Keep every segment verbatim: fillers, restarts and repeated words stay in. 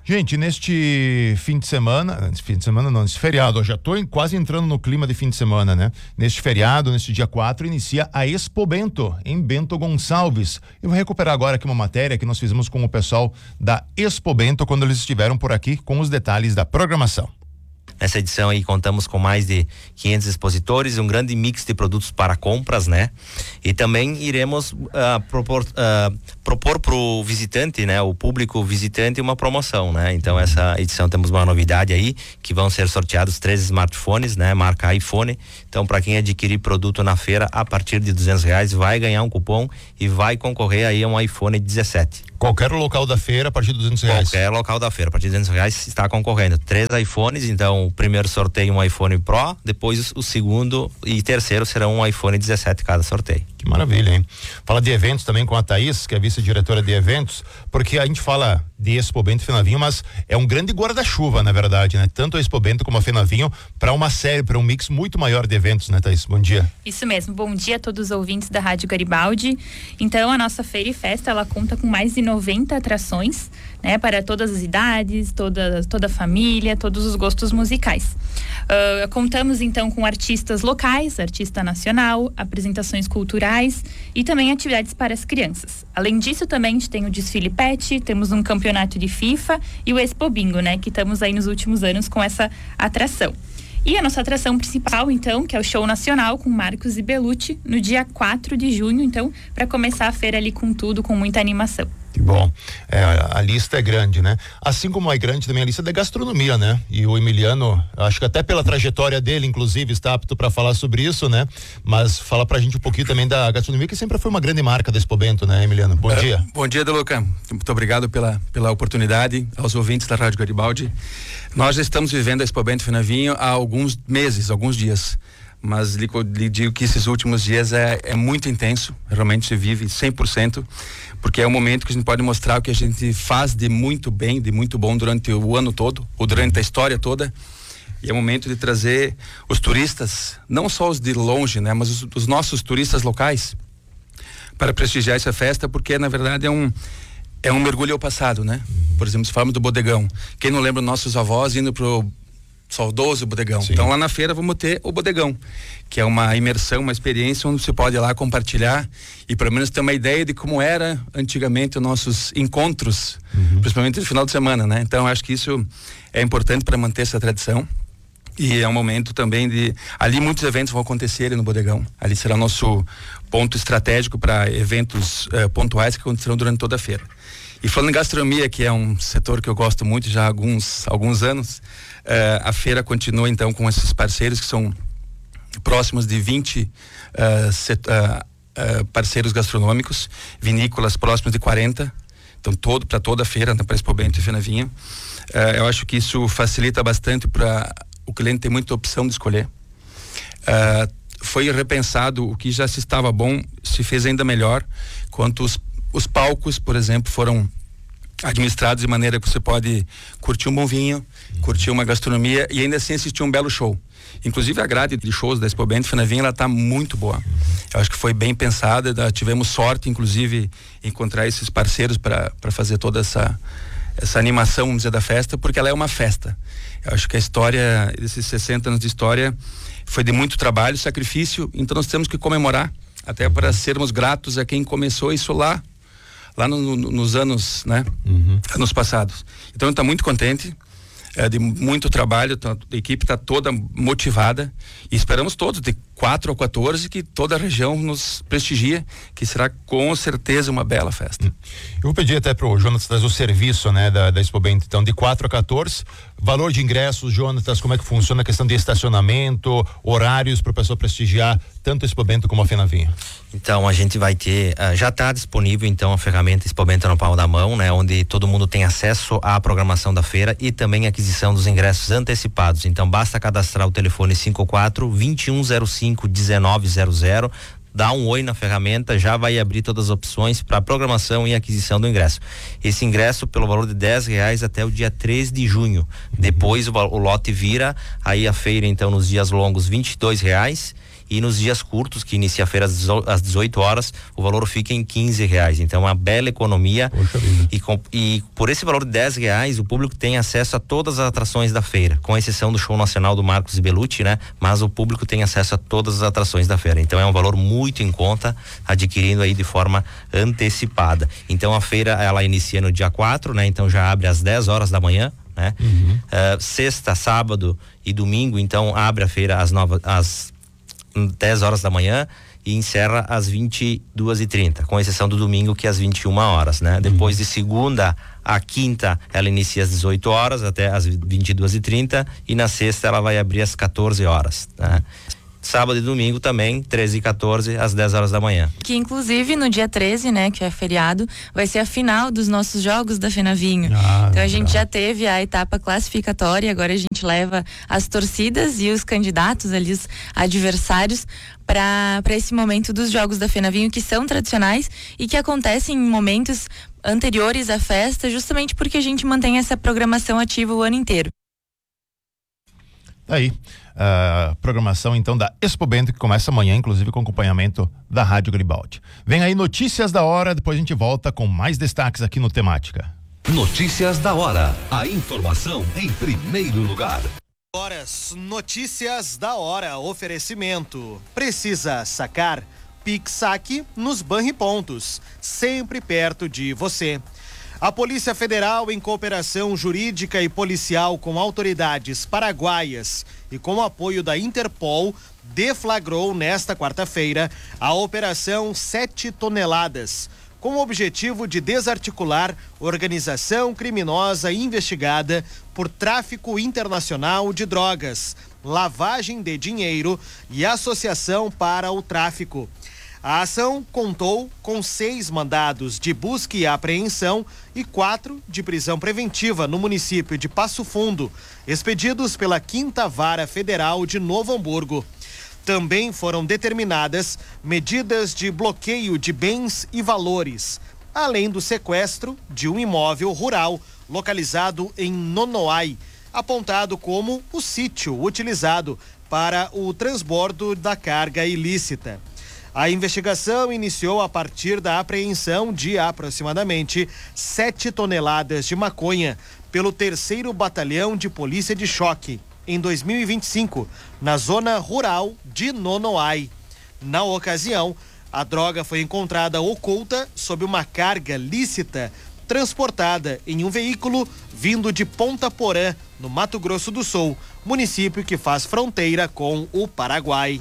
Gente, neste fim de semana, nesse fim de semana não, nesse feriado, eu já estou quase entrando no clima de fim de semana, né? Neste feriado, neste dia quatro, inicia a Expo Bento, em Bento Gonçalves. Eu vou recuperar agora aqui uma matéria que nós fizemos com o pessoal da Expo Bento quando eles estiveram por aqui com os detalhes da programação. Nessa edição aí contamos com mais de quinhentos expositores, um grande mix de produtos para compras, né? E também iremos uh, propor uh, propor pro visitante, né? O público visitante uma promoção, né? Então essa edição temos uma novidade aí, que vão ser sorteados três smartphones, né? Marca iPhone. Então para quem adquirir produto na feira a partir de duzentos reais vai ganhar um cupom e vai concorrer aí a um iPhone dezessete. Qualquer local da feira a partir de duzentos reais. Qualquer local da feira a partir de duzentos reais está concorrendo. Três iPhones, então o primeiro sorteio um iPhone Pro, depois o segundo e terceiro serão um iPhone dezessete cada sorteio. Que maravilha, hein? Fala de eventos também com a Thaís, que é vice-diretora de eventos, porque a gente fala de Expo Bento e Fenavinho, mas é um grande guarda-chuva, na verdade, né? Tanto a Expo Bento como a Fenavinho para uma série, para um mix muito maior de eventos, né, Thaís? Bom dia. Isso mesmo, bom dia a todos os ouvintes da Rádio Garibaldi. Então, a nossa feira e festa, ela conta com mais de noventa atrações, né? Para todas as idades, toda, toda a família, todos os gostos musicais. Uh, contamos então com artistas locais, artista nacional, apresentações culturais e também atividades para as crianças. Além disso, também a gente tem o desfile pet, temos um campeonato de FIFA e o Expo Bingo, né? Que estamos aí nos últimos anos com essa atração. E a nossa atração principal, então, que é o show nacional com Marcos e Belucci, no dia quatro de junho, então, para começar a feira ali com tudo, com muita animação. Que bom. É, a lista é grande, né? Assim como é grande também a lista da gastronomia, né? E o Emiliano, acho que até pela trajetória dele, inclusive, está apto para falar sobre isso, né? Mas fala pra gente um pouquinho também da gastronomia, que sempre foi uma grande marca da Expo Bento, né, Emiliano? Bom é, dia. Bom dia, Deluca. Muito obrigado pela, pela oportunidade, aos ouvintes da Rádio Garibaldi. Nós já estamos vivendo a Expo Bento Fenavinho há alguns meses, alguns dias. Mas lhe, lhe digo que esses últimos dias é, é muito intenso, realmente se vive cem por cento, porque é um momento que a gente pode mostrar o que a gente faz de muito bem, de muito bom durante o ano todo, ou durante a história toda. E é o momento de trazer os turistas, não só os de longe, né, mas os, os nossos turistas locais, para prestigiar essa festa, porque na verdade é um é um mergulho ao passado, né? Por exemplo, se falamos do bodegão, quem não lembra nossos avós indo pro saudoso bodegão. Sim. Então lá na feira vamos ter o bodegão, que é uma imersão, uma experiência onde você pode ir lá compartilhar e pelo menos ter uma ideia de como era antigamente os nossos encontros, uhum. principalmente no final de semana, né? Então acho que isso é importante para manter essa tradição. E é um momento também de... Ali muitos eventos vão acontecer no bodegão. Ali será o nosso ponto estratégico para eventos eh, pontuais que acontecerão durante toda a feira. E falando em gastronomia, que é um setor que eu gosto muito já há alguns, alguns anos, eh, a feira continua então com esses parceiros que são próximos de vinte uh, set, uh, uh, parceiros gastronômicos, vinícolas próximos de quarenta. Então todo, para toda a feira, né, para Expo Bento e Fenavinho. Uh, eu acho que isso facilita bastante para o cliente ter muita opção de escolher. Uh, foi repensado o que já se estava bom, se fez ainda melhor, quanto os, os palcos, por exemplo, foram administrados de maneira que você pode curtir um bom vinho, curtir uma gastronomia e ainda assim assistir um belo show. Inclusive a grade de shows da Expo Bento e Fenavinho, ela tá muito boa. Eu acho que foi bem pensada, da, tivemos sorte, inclusive, em encontrar esses parceiros para para fazer toda essa essa animação, vamos dizer, da festa, porque ela é uma festa. Eu acho que a história, esses sessenta anos de história, foi de muito trabalho, sacrifício, então nós temos que comemorar, até para sermos gratos a quem começou isso lá, lá no, no, nos anos, né? Uhum. Anos passados. Então está muito contente, é, de muito trabalho, tá, a equipe está toda motivada e esperamos todos, de quatro a quatorze, que toda a região nos prestigia, que será com certeza uma bela festa. Eu vou pedir até pro Jonas trazer o serviço, né, da, da Expo Bento, então, de quatro a quatorze, valor de ingressos, Jonas, como é que funciona a questão de estacionamento, horários para o pessoal prestigiar tanto a Expo Bento como a Fenavinho? Então a gente vai ter, uh, já está disponível então a ferramenta Expo Bento no palmo da mão, né, onde todo mundo tem acesso à programação da feira e também a aquisição dos ingressos antecipados. Então basta cadastrar o telefone cinco quatro, vinte e um zero cinco, dezenove zero zero, dá um oi na ferramenta, já vai abrir todas as opções para programação e aquisição do ingresso. Esse ingresso pelo valor de dez reais até o dia três de junho. Uhum. Depois o, o lote vira, aí a feira então nos dias longos vinte e dois reais e nos dias curtos, que inicia a feira às dezoito horas, o valor fica em quinze reais. Então, uma bela economia. Poxa vida. E, com, e por esse valor de dez reais, o público tem acesso a todas as atrações da feira, com exceção do show nacional do Marcos Bellucci, né? Mas o público tem acesso a todas as atrações da feira. Então, é um valor muito em conta, adquirindo aí de forma antecipada. Então, a feira, ela inicia no dia quatro, né? Então, já abre às dez horas da manhã, né? Uhum. Uh, sexta, sábado e domingo, então abre a feira às nove, às dez horas da manhã e encerra às vinte e duas e trinta, com exceção do domingo, que é às vinte e uma horas, né? Uhum. Depois de segunda a quinta, ela inicia às dezoito horas até às vinte e duas e trinta, e na sexta ela vai abrir às quatorze horas, né? Sábado e domingo também, treze e quatorze, às dez horas da manhã. Que inclusive no dia treze, né, que é feriado, vai ser a final dos nossos jogos da Fenavinho. Ah, então a gente já teve a etapa classificatória, agora a gente leva as torcidas e os candidatos ali, os adversários, para para esse momento dos jogos da Fenavinho, que são tradicionais e que acontecem em momentos anteriores à festa, justamente porque a gente mantém essa programação ativa o ano inteiro. Aí, a uh, programação então da Expobento, que começa amanhã, inclusive com acompanhamento da Rádio Garibaldi. Vem aí notícias da hora, depois a gente volta com mais destaques aqui no Temática. Notícias da hora, a informação em primeiro lugar. Horas, notícias da hora, oferecimento. Precisa sacar? Pix Saque nos Banripontos, sempre perto de você. A Polícia Federal, em cooperação jurídica e policial com autoridades paraguaias e com o apoio da Interpol, deflagrou nesta quarta-feira a Operação Sete Toneladas, com o objetivo de desarticular organização criminosa investigada por tráfico internacional de drogas, lavagem de dinheiro e associação para o tráfico. A ação contou com seis mandados de busca e apreensão e quatro de prisão preventiva no município de Passo Fundo, expedidos pela Quinta Vara Federal de Novo Hamburgo. Também foram determinadas medidas de bloqueio de bens e valores, além do sequestro de um imóvel rural localizado em Nonoai, apontado como o sítio utilizado para o transbordo da carga ilícita. A investigação iniciou a partir da apreensão de aproximadamente sete toneladas de maconha pelo terceiro Batalhão de Polícia de Choque, em dois mil e vinte e cinco, na zona rural de Nonoai. Na ocasião, a droga foi encontrada oculta sob uma carga lícita, transportada em um veículo vindo de Ponta Porã, no Mato Grosso do Sul, município que faz fronteira com o Paraguai.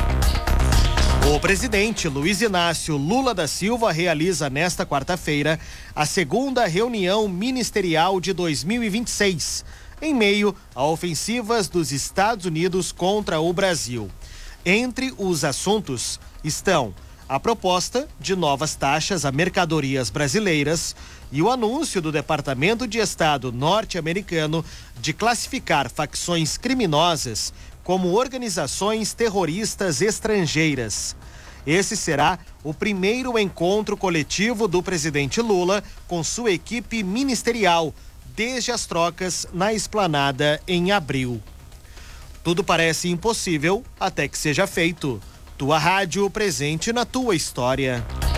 O presidente Luiz Inácio Lula da Silva realiza nesta quarta-feira a segunda reunião ministerial de dois mil e vinte e seis, em meio a ofensivas dos Estados Unidos contra o Brasil. Entre os assuntos estão a proposta de novas taxas a mercadorias brasileiras e o anúncio do Departamento de Estado norte-americano de classificar facções criminosas como organizações terroristas estrangeiras. Esse será o primeiro encontro coletivo do presidente Lula com sua equipe ministerial desde as trocas na Esplanada em abril. Tudo parece impossível até que seja feito. Tua rádio presente na tua história.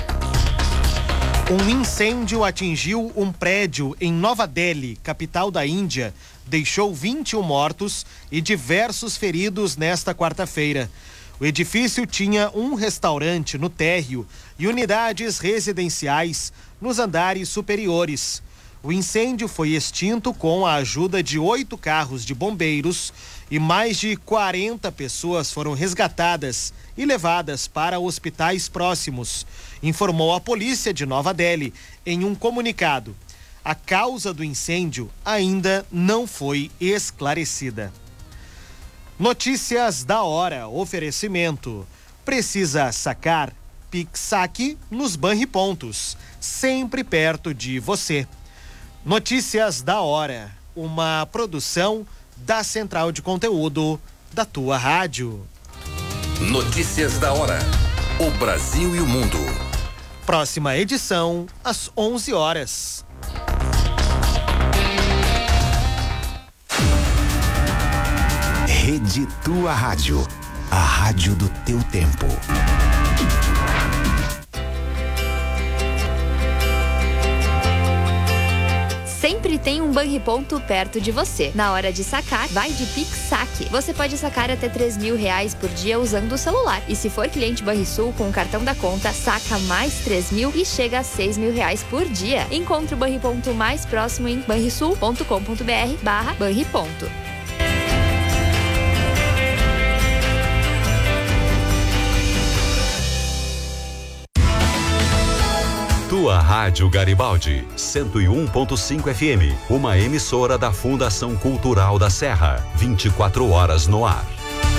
Um incêndio atingiu um prédio em Nova Delhi, capital da Índia, deixou vinte e um mortos e diversos feridos nesta quarta-feira. O edifício tinha um restaurante no térreo e unidades residenciais nos andares superiores. O incêndio foi extinto com a ajuda de oito carros de bombeiros e mais de quarenta pessoas foram resgatadas e levadas para hospitais próximos, informou a polícia de Nova Delhi em um comunicado. A causa do incêndio ainda não foi esclarecida. Notícias da hora, oferecimento. Precisa sacar? Pix Saque nos Banripontos, sempre perto de você. Notícias da hora, uma produção da Central de Conteúdo da tua rádio. Notícias da hora, o Brasil e o mundo. Próxima edição, às onze horas. Rede Tua Rádio, a rádio do teu tempo. Sempre tem um Banriponto perto de você. Na hora de sacar, vai de Pix Saque. Você pode sacar até três mil reais por dia usando o celular. E se for cliente Banrisul com o cartão da conta, saca mais três mil e chega a seis mil reais por dia. Encontre o Banriponto mais próximo em banrisul ponto com ponto br barra Banriponto. Tua Rádio Garibaldi, cento e um ponto cinco F M, uma emissora da Fundação Cultural da Serra, vinte e quatro horas no ar.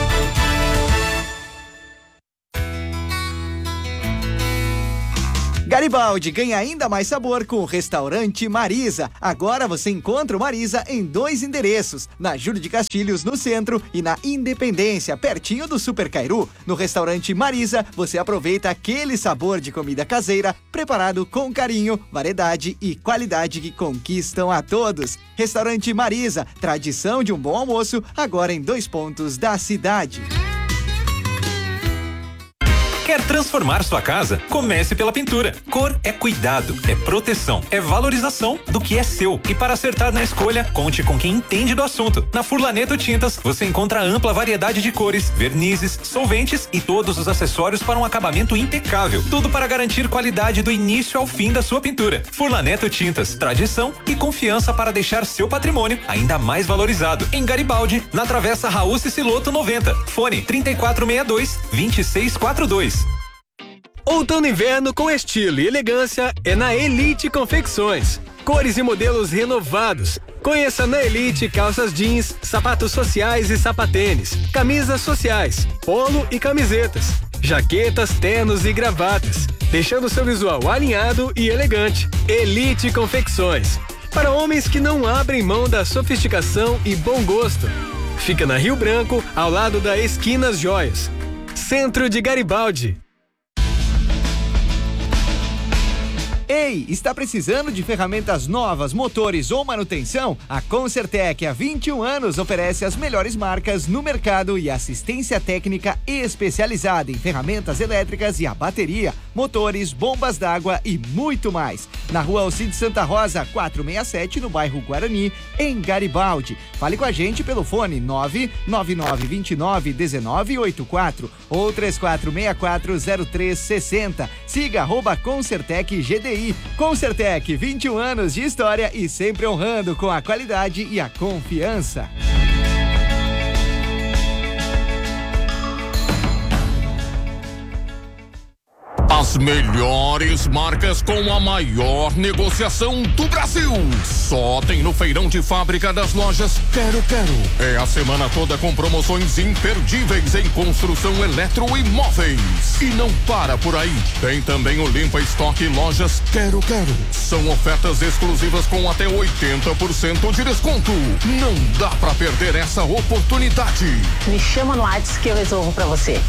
Garibaldi ganha ainda mais sabor com o restaurante Marisa. Agora você encontra o Marisa em dois endereços, na Júlio de Castilhos, no centro, e na Independência, pertinho do Super Cairu. No restaurante Marisa, você aproveita aquele sabor de comida caseira, preparado com carinho, variedade e qualidade que conquistam a todos. Restaurante Marisa, tradição de um bom almoço, agora em dois pontos da cidade. Quer transformar sua casa? Comece pela pintura. Cor é cuidado, é proteção, é valorização do que é seu. E para acertar na escolha, conte com quem entende do assunto. Na Furlaneto Tintas, você encontra ampla variedade de cores, vernizes, solventes e todos os acessórios para um acabamento impecável. Tudo para garantir qualidade do início ao fim da sua pintura. Furlaneto Tintas, tradição e confiança para deixar seu patrimônio ainda mais valorizado. Em Garibaldi, na Travessa Raul Ciciloto noventa. Fone trinta e quatro sessenta e dois, vinte e seis quarenta e dois. Outono e inverno com estilo e elegância é na Elite Confecções. Cores e modelos renovados. Conheça na Elite calças jeans, sapatos sociais e sapatênis, camisas sociais, polo e camisetas, jaquetas, ternos e gravatas, deixando seu visual alinhado e elegante. Elite Confecções. Para homens que não abrem mão da sofisticação e bom gosto. Fica na Rio Branco, ao lado da Esquinas Joias. Centro de Garibaldi. Ei, está precisando de ferramentas novas, motores ou manutenção? A Concertec, há vinte e um anos, oferece as melhores marcas no mercado e assistência técnica especializada em ferramentas elétricas e a bateria, motores, bombas d'água e muito mais. Na Rua Alcide Santa Rosa, quatrocentos e sessenta e sete, no bairro Guarani, em Garibaldi. Fale com a gente pelo fone nove nove nove dois nove um nove oito quatro ou três quatro seis quatro zero três seis zero. Siga arroba Concertec G D I. Concertec, vinte e um anos de história e sempre honrando com a qualidade e a confiança. As melhores marcas com a maior negociação do Brasil. Só tem no Feirão de Fábrica das Lojas Quero Quero. É a semana toda com promoções imperdíveis em construção eletroimóveis. E não para por aí. Tem também o Limpa Estoque Lojas Quero Quero. São ofertas exclusivas com até oitenta por cento de desconto. Não dá pra perder essa oportunidade. Me chama no WhatsApp que eu resolvo pra você.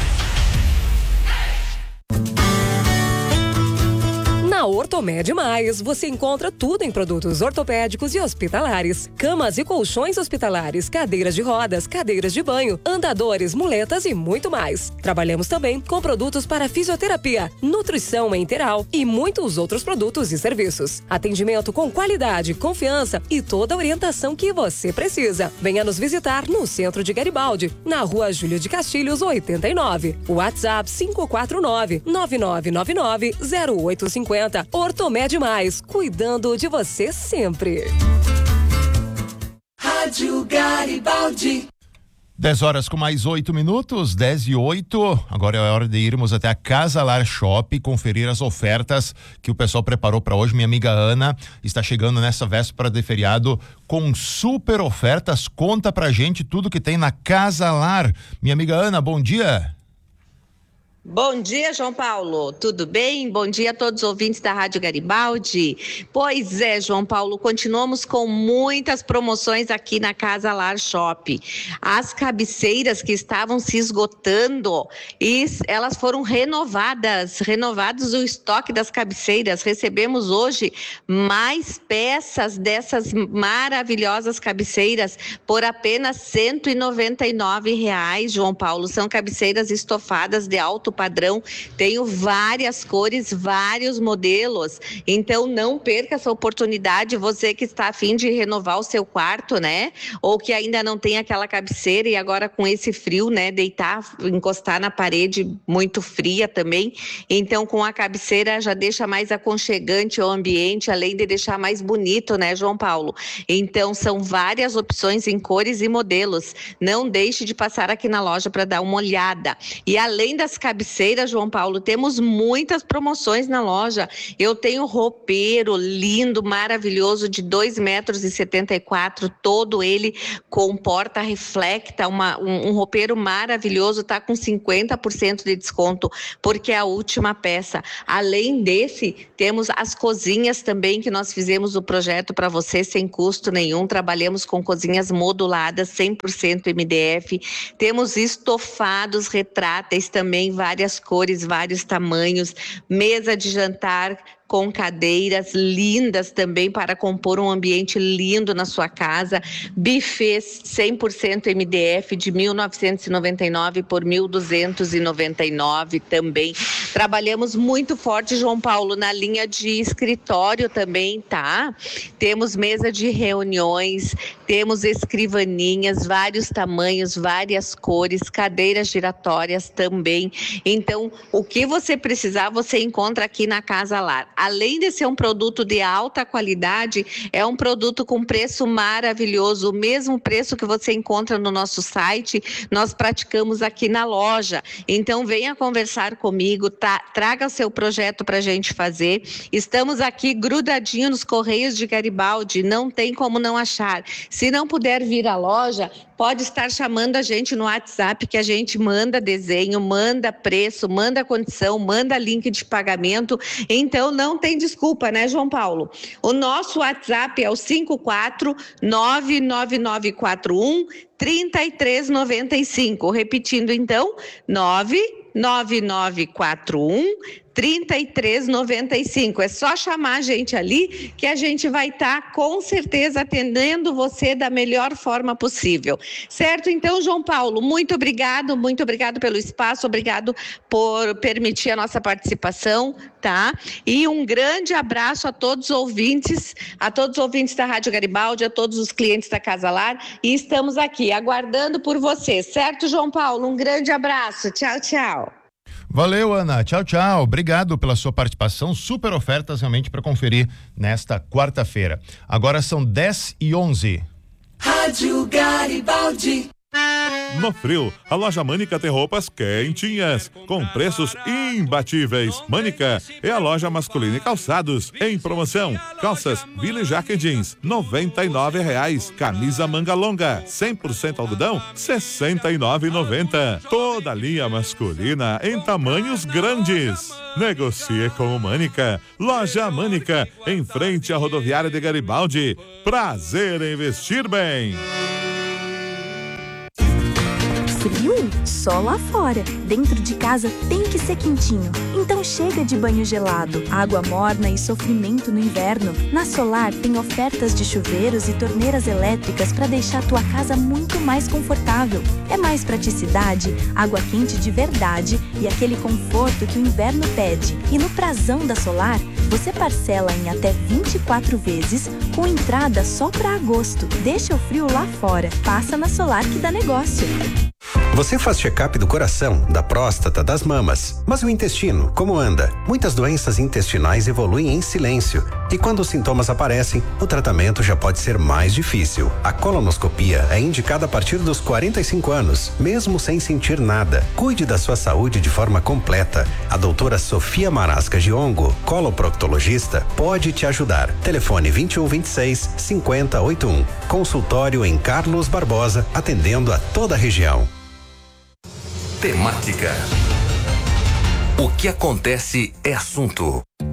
Na Ortomed Mais, você encontra tudo em produtos ortopédicos e hospitalares. Camas e colchões hospitalares, cadeiras de rodas, cadeiras de banho, andadores, muletas e muito mais. Trabalhamos também com produtos para fisioterapia, nutrição enteral e muitos outros produtos e serviços. Atendimento com qualidade, confiança e toda a orientação que você precisa. Venha nos visitar no centro de Garibaldi, na Rua Júlio de Castilhos, oitenta e nove. WhatsApp cinco quatro nove, nove nove nove nove, zero oito cinco zero. Ortomed Mais, cuidando de você sempre. Rádio Garibaldi. dez horas com mais oito minutos, dez e oito. Agora é hora de irmos até a Casa Lar Shop conferir as ofertas que o pessoal preparou para hoje. Minha amiga Ana está chegando nessa véspera de feriado com super ofertas. Conta pra gente tudo que tem na Casa Lar. Minha amiga Ana, bom dia. Bom dia, João Paulo. Tudo bem? Bom dia a todos os ouvintes da Rádio Garibaldi. Pois é, João Paulo, continuamos com muitas promoções aqui na Casa Lar Shop. As cabeceiras que estavam se esgotando, e elas foram renovadas, renovados o estoque das cabeceiras. Recebemos hoje mais peças dessas maravilhosas cabeceiras por apenas cento e noventa e nove reais, João Paulo. São cabeceiras estofadas de alto padrão, tenho várias cores, vários modelos, então não perca essa oportunidade, você que está a fim de renovar o seu quarto, né, ou que ainda não tem aquela cabeceira e agora com esse frio, né, deitar, encostar na parede muito fria também, então com a cabeceira já deixa mais aconchegante o ambiente, além de deixar mais bonito, né, João Paulo? Então são várias opções em cores e modelos, não deixe de passar aqui na loja para dar uma olhada. E além das cabeceiras, João Paulo, temos muitas promoções na loja. Eu tenho roupeiro lindo, maravilhoso, de dois metros e setenta e quatro, todo ele com porta reflecta, uma, um, um roupeiro maravilhoso, tá com cinquenta por cento de desconto, porque é a última peça. Além desse, temos as cozinhas também, que nós fizemos o projeto para você sem custo nenhum, trabalhamos com cozinhas moduladas, cem por cento M D F, temos estofados retráteis também, várias cores, vários tamanhos, mesa de jantar com cadeiras lindas também para compor um ambiente lindo na sua casa, buffets cem por cento M D F de mil novecentos e noventa e nove por mil duzentos e noventa e nove também. Trabalhamos muito forte, João Paulo, na linha de escritório também, tá? Temos mesa de reuniões, temos escrivaninhas, vários tamanhos, várias cores, cadeiras giratórias também. Então, o que você precisar, você encontra aqui na Casa Lar. Além de ser um produto de alta qualidade, é um produto com preço maravilhoso, o mesmo preço que você encontra no nosso site, nós praticamos aqui na loja. Então venha conversar comigo, tá? Traga seu projeto para a gente fazer. Estamos aqui grudadinho nos Correios de Garibaldi, não tem como não achar. Se não puder vir à loja, pode estar chamando a gente no WhatsApp, que a gente manda desenho, manda preço, manda condição, manda link de pagamento. Então não tem desculpa, né, João Paulo? O nosso WhatsApp é o cinco quatro nove nove nove quatro um três três nove cinco. Repetindo então, nove nove nove quatro um três três nove cinco. É só chamar a gente ali que a gente vai estar tá, com certeza atendendo você da melhor forma possível. Certo? Então, João Paulo, muito obrigado, muito obrigado pelo espaço, obrigado por permitir a nossa participação, tá? E um grande abraço a todos os ouvintes, a todos os ouvintes da Rádio Garibaldi, a todos os clientes da Casa Lar, e estamos aqui aguardando por você, certo, João Paulo? Um grande abraço, tchau, tchau. Valeu, Ana. Tchau, tchau. Obrigado pela sua participação. Super ofertas realmente para conferir nesta quarta-feira. Agora são dez e onze. Rádio Garibaldi. No frio, a loja Mânica tem roupas quentinhas, com preços imbatíveis. Mânica é a loja masculina e calçados em promoção. Calças Billy Jack Jeans, noventa e nove reais. Camisa manga longa, cem por cento algodão, sessenta e nove reais e noventa centavos. Toda a linha masculina em tamanhos grandes. Negocie com o Mânica. Loja Mânica, em frente à rodoviária de Garibaldi. Prazer em vestir bem. Frio? Só lá fora. Dentro de casa tem que ser quentinho. Então chega de banho gelado, água morna e sofrimento no inverno. Na Solar tem ofertas de chuveiros e torneiras elétricas para deixar tua casa muito mais confortável. É mais praticidade, água quente de verdade e aquele conforto que o inverno pede. E no prazão da Solar, você parcela em até vinte e quatro vezes com entrada só para agosto. Deixa o frio lá fora. Passa na Solar que dá negócio. Você faz check-up do coração, da próstata, das mamas. Mas o intestino, como anda? Muitas doenças intestinais evoluem em silêncio. E quando os sintomas aparecem, o tratamento já pode ser mais difícil. A colonoscopia é indicada a partir dos quarenta e cinco anos, mesmo sem sentir nada. Cuide da sua saúde de forma completa. A doutora Sofia Marasca Giongo, coloproctologista, pode te ajudar. Telefone vinte e um, vinte e seis, cinquenta, oitenta e um. Consultório em Carlos Barbosa, atendendo a toda a região. Temática. O que acontece é assunto.